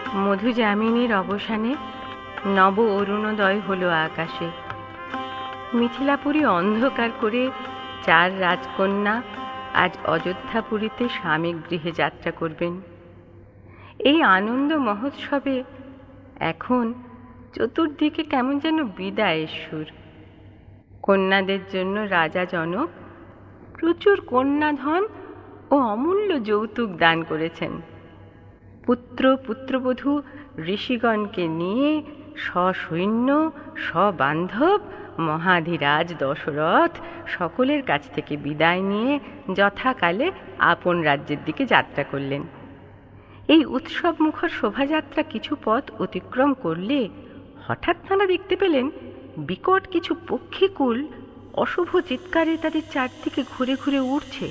মধুযামিনীর অবসানে নব অরুণোদয় হলো আকাশে। মিথিলাপুরী অন্ধকার করে 4 রাজকন্যা আজ অযোধ্যাপুরীতে স্বামী গৃহে যাত্রা করবেন। এই আনন্দ মহোৎসবে এখন চতুর্দিকে কেমন যেন বিদায়ের সুর। কন্যাদের জন্য রাজা জনক প্রচুর কন্যাধন ও অমূল্য যৌতুক দান করেছেন। পুত্র পুত্রবধূ ঋষিগণকে নিয়ে সসৈন্য সবান্ধব মহাধিরাজ দশরথ সকলের কাছ থেকে বিদায় নিয়ে যথাকালে আপন রাজ্যের দিকে যাত্রা করলেন। এই উৎসব মুখর শোভাযাত্রা কিছু পথ অতিক্রম করলে হঠাৎ তাঁরা দেখতে পেলেন বিকট কিছু পক্ষীকুল অশুভ চিৎকারে তাদের চারদিকে ঘুরে ঘুরে উড়ছে।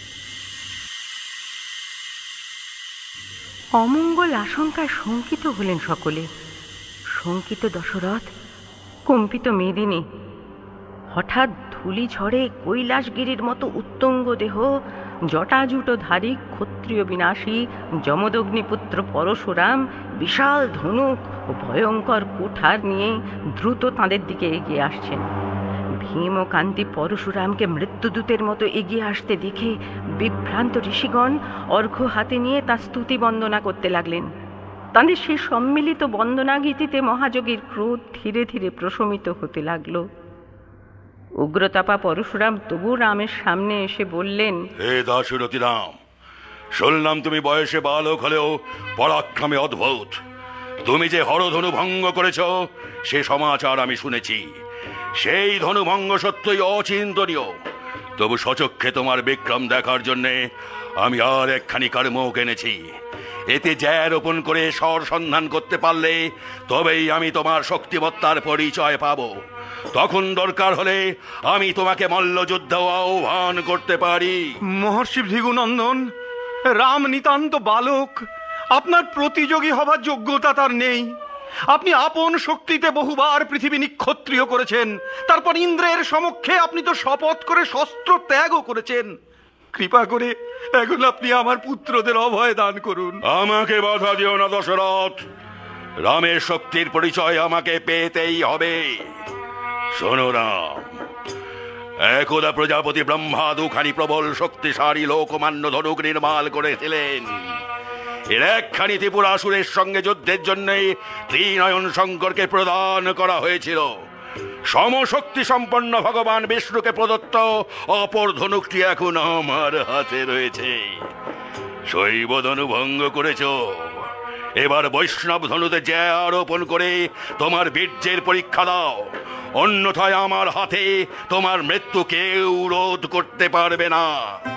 অমঙ্গল আশঙ্কায় শঙ্কিত হলেন সকলে। শঙ্কিত দশরথ, কম্পিত মেদিনী। হঠাৎ ধূলি ঝড়ে কৈলাসগিরির মতো উত্তঙ্গ দেহ জটাজুটোধারী ক্ষত্রিয় বিনাশী যমদগ্নিপুত্র পরশুরাম বিশাল ধনুক ও ভয়ঙ্কর কুঠার নিয়ে দ্রুত তাঁদের দিকে এগিয়ে আসছেন। ভীম ও কান্তি পরশুরামকে মৃত্যুদূতের মতো এগিয়ে আসতে দেখে বিভ্রান্ত ঋষিগণ অর্ঘ্য হাতে নিয়ে তার স্তুতি বন্দনা করতে লাগলেন। তাঁদের সেই সম্মিলিত বন্দনাগীতিতে মহাযোগীর ক্রোধ ধীরে ধীরে প্রশমিত হতে লাগল। উগ্রতাপা পরশুরাম তবু রামের সামনে এসে বললেন, হে দাশরথী রাম, শুনলাম তুমি বয়সে বালক হলেও পরাক্রমে অদ্ভুত। তুমি যে হরধনু ভঙ্গ করেছ সে সমাচার আমি শুনেছি। সেই ধনুভঙ্গ সত্যই অচিন্তনীয়। তবু সচক্ষে তোমার বিক্রম দেখার জন্যে আমি আর একখানি কার্মক এনেছি। এতে জ্যা রোপণ করে স্বর সন্ধান করতে পারলে তবেই আমি তোমার শক্তিমত্তার পরিচয় পাব। তখন দরকার হলে আমি তোমাকে মল্লযুদ্ধ আহ্বান করতে পারি। মহর্ষি ভৃগুনন্দন, রাম নিতান্ত বালক, আপনার প্রতিযোগী হবার যোগ্যতা তার নেই। আপনি আপন শক্তিতে বহুবার পৃথিবী নিক্ষত্রিয় করেছেন, তারপর ইন্দ্রের সমক্ষে আপনি তো শপথ করে শস্ত্র ত্যাগও করেছেন। কৃপা করে এখন আপনি আমার পুত্রদের অভয় দান করুন। আমাকে বাধা দিও না দশরথ, রামের শক্তির পরিচয় আমাকে পেতেই হবে। শোনো রাম, একদা প্রজাপতি ব্রহ্মা দুখানি প্রবল শক্তিশালী লোকমান্য ধনুক নির্মাণ করেছিলেন। এর একখানি ত্রিপুরাসুরের সঙ্গে যুদ্ধের জন্য ত্রিনয়ন শঙ্করকে প্রদান করা হয়েছিল। সমশক্তি সম্পন্ন ভগবান বিষ্ণুকে প্রদত্ত অপর ধনুকটি এখন আমার হাতে রয়েছে। শৈব ধনু ভঙ্গ করেছ, এবার বৈষ্ণব ধনুতে জ্যা আরোপণ করে তোমার বীর্যের পরীক্ষা দাও। অন্যথায় আমার হাতে তোমার মৃত্যু কেউ রোধ করতে পারবে না।